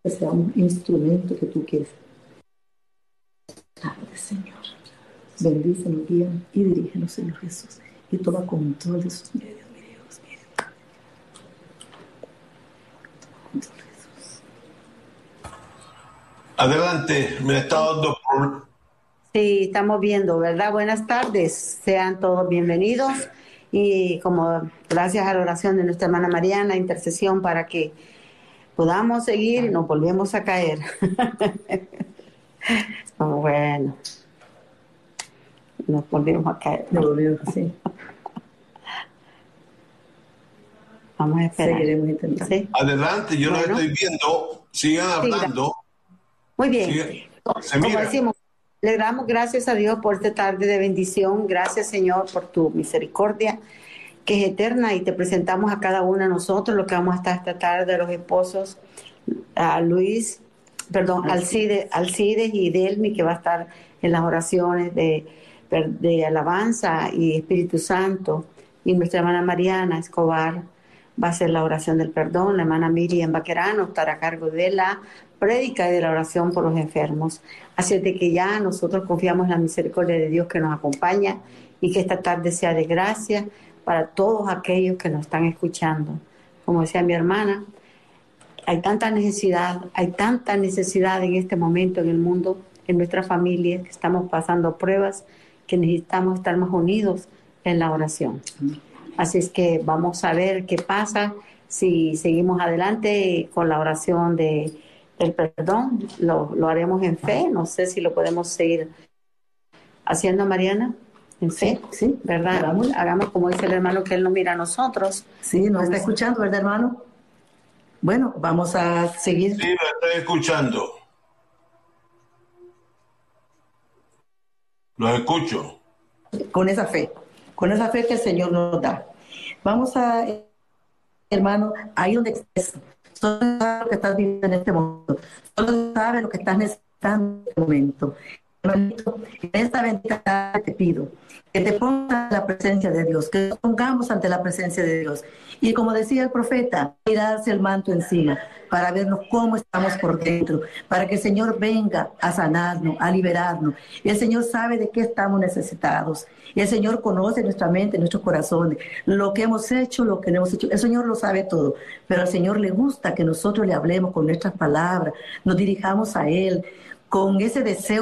que seamos instrumentos que tú quieres. Tarde, Señor. Bendícenos, guía y dirígenos, Señor Jesús. Y toma control de sus medios, mi Dios, mi Dios. Control, Jesús. Adelante, me está dando por... Sí, estamos viendo, ¿verdad? Buenas tardes, sean todos bienvenidos y como gracias a la oración de nuestra hermana Mariana, intercesión para que podamos seguir y nos volvemos a caer. Bueno, nos volvimos a caer. Nos volvimos así. Vamos a esperar. Seguiremos intentando. ¿Sí? Adelante, yo Bueno. los estoy viendo. Sigan hablando. Muy bien. Se Como mira. decimos, le damos gracias a Dios por esta tarde de bendición. Gracias, Señor, por tu misericordia, que es eterna, y te presentamos a cada uno de nosotros, lo que vamos a estar esta tarde, los esposos, a Luis, perdón, Alcides y Delmi, que va a estar en las oraciones de alabanza y Espíritu Santo, y nuestra hermana Mariana Escobar va a hacer la oración del perdón. La hermana Miriam Baquerano estará a cargo de la prédica y de la oración por los enfermos. Así es de que ya nosotros confiamos en la misericordia de Dios que nos acompaña, y que esta tarde sea de gracia para todos aquellos que nos están escuchando. Como decía mi hermana, hay tanta necesidad en este momento en el mundo, en nuestras familias, que estamos pasando pruebas, que necesitamos estar más unidos en la oración. Así es que vamos a ver qué pasa si seguimos adelante con la oración del perdón. Lo haremos en fe. No sé si lo podemos seguir haciendo, Mariana, en fe. Sí, ¿Verdad? Hagamos como dice el hermano, que él nos mira a nosotros. Sí, nos está escuchando, ¿verdad, hermano? Bueno, vamos a seguir. Sí, lo estoy escuchando. Los escucho. Con esa fe que el Señor nos da. Vamos a, hermano, ahí donde estés, solo sabes lo que estás viviendo en este momento, solo sabes lo que estás necesitando en este momento. Hermanito, en esta bendita tarde te pido que te pongas en la presencia de Dios, que nos pongamos ante la presencia de Dios. Y como decía el profeta, tirarse el manto encima para vernos cómo estamos por dentro, para que el Señor venga a sanarnos, a liberarnos. Y el Señor sabe de qué estamos necesitados. Y el Señor conoce nuestra mente, nuestros corazones, lo que hemos hecho, lo que no hemos hecho. El Señor lo sabe todo, pero al Señor le gusta que nosotros le hablemos con nuestras palabras, nos dirijamos a Él con ese deseo